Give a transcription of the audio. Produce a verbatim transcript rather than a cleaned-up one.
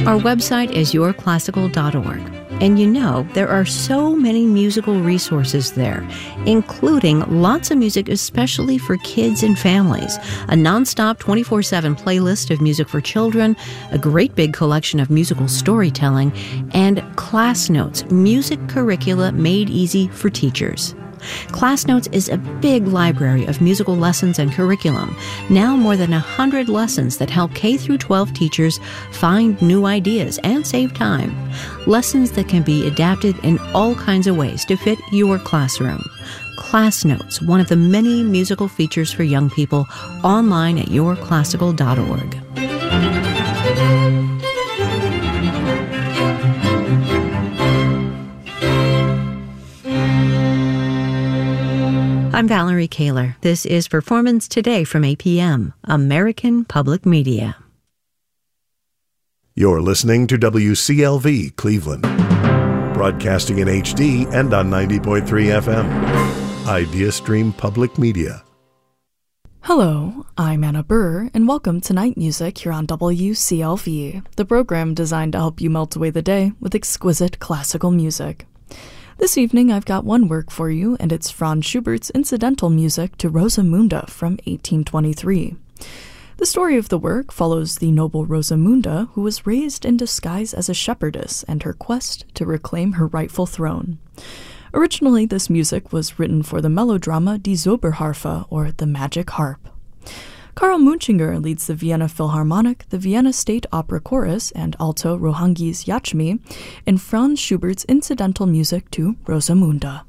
Our website is your classical dot org. And you know, there are so many musical resources there, including lots of music especially for kids and families, a nonstop twenty-four seven playlist of music for children, a great big collection of musical storytelling, and Class Notes, music curricula made easy for teachers. Class Notes is a big library of musical lessons and curriculum, now more than one hundred lessons that help K through twelve teachers find new ideas and save time. Lessons that can be adapted in all kinds of ways to fit your classroom. Class Notes, one of the many musical features for young people, online at your classical dot org. I'm Valerie Kaler. This is Performance Today from A P M, American Public Media. You're listening to W C L V Cleveland, broadcasting in H D and on ninety point three F M. IdeaStream Public Media. Hello, I'm Anna Burr, and welcome to Night Music here on W C L V, the program designed to help you melt away the day with exquisite classical music. This evening I've got one work for you, and it's Franz Schubert's incidental music to Rosamunde from eighteen twenty-three. The story of the work follows the noble Rosamunda, who was raised in disguise as a shepherdess, and her quest to reclaim her rightful throne. Originally, this music was written for the melodrama Die Zauberharfe, or The Magic Harp. Karl Munchinger leads the Vienna Philharmonic, the Vienna State Opera Chorus, and alto Rohangi's Yachmi in Franz Schubert's incidental music to Rosamunde.